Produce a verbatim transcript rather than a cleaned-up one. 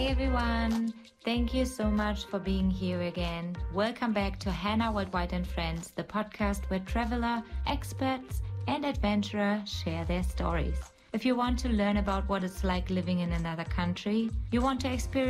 everyone, thank you so much for being here again. Welcome back to Hannah Worldwide and Friends, the podcast where traveler, experts and adventurer share their stories. If you want to learn about what it's like living in another country, you want to experience